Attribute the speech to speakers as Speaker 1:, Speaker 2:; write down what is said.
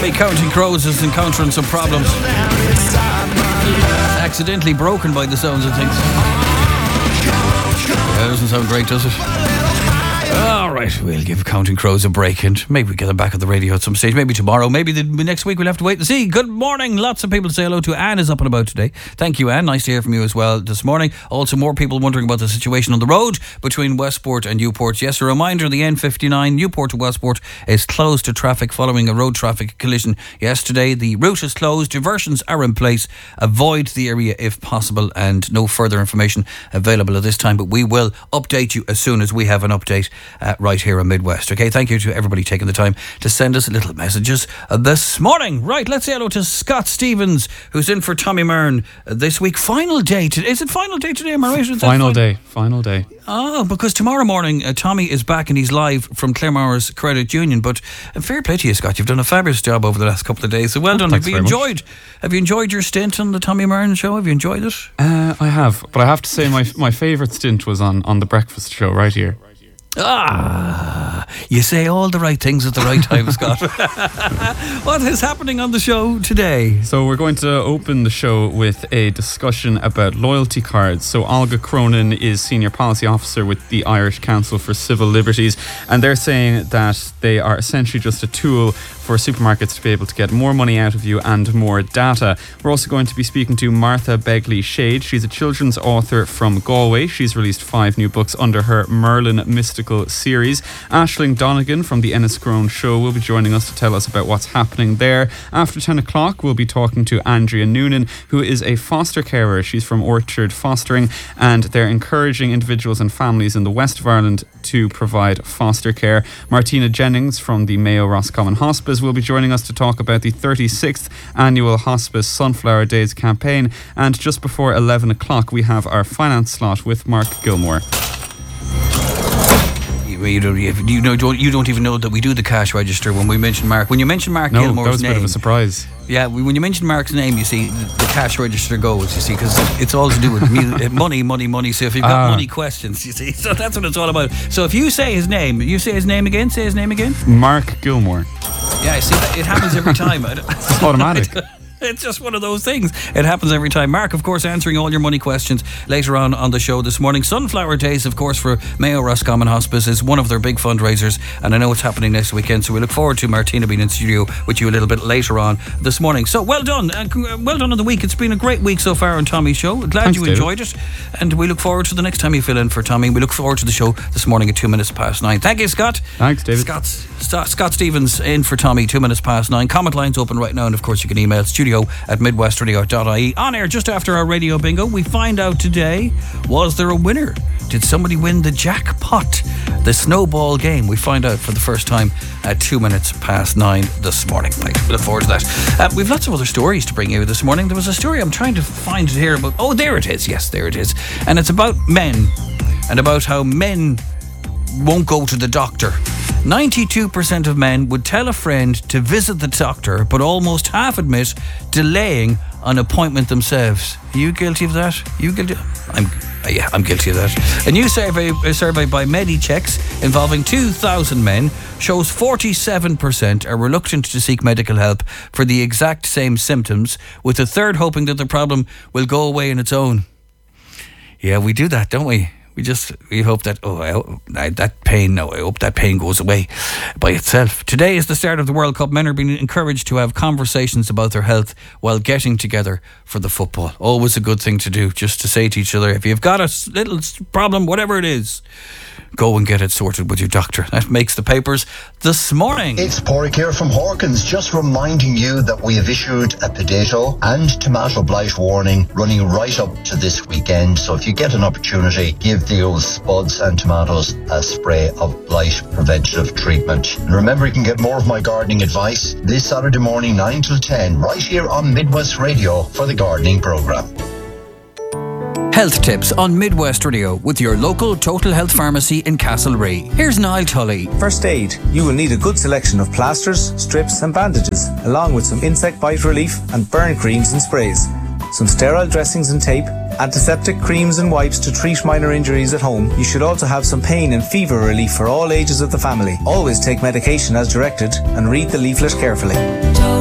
Speaker 1: Tommy Counting Crows is encountering some problems. Accidentally broken by the sounds of things. That doesn't sound great, does it? All right, we'll give Counting Crows a break and maybe we get them back at the radio at some stage. Maybe tomorrow, maybe the next week. We'll have to wait and see. Good morning. Lots of people to say hello to. Anne is up and about today. Thank you, Anne. Nice to hear from you as well this morning. Also, more people wondering about the situation on the road between Westport and Newport. Yes, a reminder, the N59 Newport to Westport is closed to traffic following a road traffic collision yesterday. The route is closed. Diversions are in place. Avoid the area if possible, and no further information available at this time, but we will update you as soon as we have an update right here on Midwest. Okay, thank you to everybody taking the time to send us little messages this morning. Right, let's say hello to Scott Stevens, who's in for Tommy Myrne this week. Final day. Is it final day today? Am I right?
Speaker 2: Final day.
Speaker 1: Oh, because tomorrow morning Tommy is back and he's live from Claremorris Credit Union. But fair play to you, Scott. You've done a fabulous job over the last couple of days. So well done. Have you enjoyed your stint on the Tommy Myrne show? Have you enjoyed it?
Speaker 2: I have, but I have to say my favourite stint was on the breakfast show right here.
Speaker 1: You say all the right things at the right time, Scott. What is happening on the show today?
Speaker 2: So we're going to open the show with a discussion about loyalty cards. So Olga Cronin is Senior Policy Officer with the Irish Council for Civil Liberties, and they're saying that they are essentially just a tool for supermarkets to be able to get more money out of you and more data. We're also going to be speaking to Martha Begley Shade. She's a children's author from Galway. She's released 5 new books under her Merlin Mystical series. Aisling Donegan from the Enniscrone Show will be joining us to tell us about what's happening there. After 10 o'clock, we'll be talking to Andrea Noonan, who is a foster carer. She's from Orchard Fostering, and they're encouraging individuals and families in the west of Ireland to provide foster care. Martina Jennings from the Mayo Roscommon Hospice will be joining us to talk about the 36th annual Hospice Sunflower Days campaign. And just before 11 o'clock, we have our finance slot with Mark Gilmore.
Speaker 1: You don't even know that we do the cash register when we mention Mark. When you mention Mark Gilmore's name,
Speaker 2: that was a bit of a surprise.
Speaker 1: Yeah, when you mention Mark's name, you see the cash register goes. You see, because it's all to do with money. So if you've got money questions, you see, so that's what it's all about. So if you say his name, Say his name again.
Speaker 2: Mark Gilmore.
Speaker 1: Yeah, see, it happens every time.
Speaker 2: It's automatic.
Speaker 1: It's just one of those things. It happens every time. Mark, of course, answering all your money questions later on the show this morning. Sunflower Days, of course, for Mayo Roscommon Hospice is one of their big fundraisers, and I know it's happening next weekend, so we look forward to Martina being in studio with you a little bit later on this morning. So well done. Well done on the week. It's been a great week so far on Tommy's show. Glad you enjoyed it, and we look forward to the next time you fill in for Tommy. We look forward to the show this morning at 9:02. Thank you, Scott.
Speaker 2: Thanks, David.
Speaker 1: Scott Stevens in for Tommy, 9:02. Comment lines open right now, and of course you can email studio@midwestradio.ie. On air just after our radio bingo, we find out today, was there a winner? Did somebody win the jackpot? The snowball game. We find out for the first time at 9:02 this morning. Right, we look forward to that. We've lots of other stories to bring you this morning. There was a story I'm trying to find here about. Oh, there it is. Yes, there it is. And it's about men and about how men won't go to the doctor. 92% of men would tell a friend to visit the doctor, but almost half admit delaying an appointment themselves. Are you guilty of that? You guilty? I'm guilty of that. A new survey by Medichecks involving 2,000 men shows 47% are reluctant to seek medical help for the exact same symptoms, with a third hoping that the problem will go away on its own. Yeah, we do that, don't we? We hope that, I hope that pain goes away by itself. Today is the start of the World Cup. Men are being encouraged to have conversations about their health while getting together for the football. Always a good thing to do, just to say to each other, if you've got a little problem, whatever it is, go and get it sorted with your doctor. That makes the papers this morning.
Speaker 3: It's Porrick here from Hawkins, just reminding you that we have issued a potato and tomato blight warning running right up to this weekend. So if you get an opportunity, give those spuds and tomatoes a spray of blight preventative treatment. And remember, you can get more of my gardening advice this Saturday morning 9 till 10 right here on Midwest Radio for the gardening programme.
Speaker 1: Health tips on Midwest Radio with your local Total Health Pharmacy in Castlereagh. Here's Niall Tully.
Speaker 4: First aid. You will need a good selection of plasters, strips and bandages, along with some insect bite relief and burn creams and sprays, some sterile dressings and tape, antiseptic creams and wipes to treat minor injuries at home. You should also have some pain and fever relief for all ages of the family. Always take medication as directed and read the leaflet carefully.